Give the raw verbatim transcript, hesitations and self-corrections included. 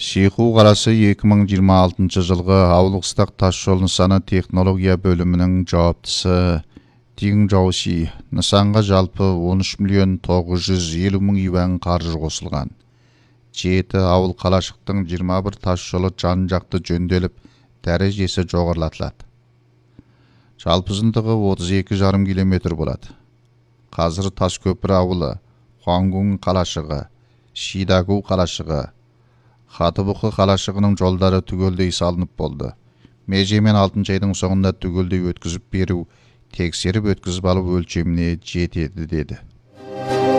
Шейху қаласы екі мың жиырма алтыншы жылғы Ауыл-Қыстақ тас жол нысаны технология бөлімінің жауаптысы Дин Жауси. Нысанға жалпы он үш миллион тоғыз жүз елу мың юан қаржы қосылған. Жеті ауыл қалашықтың жиырма бір тас жолы жан-жақты жөнделіп, дәрежесі жоғарылатылады. Жалпы ұзындығы отыз екі жарым километр болады. Қазір Таскөпір ауылы, Хуангун қалашығы, Шидаку қалашығы, Хатыбұқы қалашығының жолдары түгелдей салынып болды. Межемен алтыншы айдың соңында түгелдей өткізіп беру, тексеріп өткізіп алу өлшеміне жетеді деді.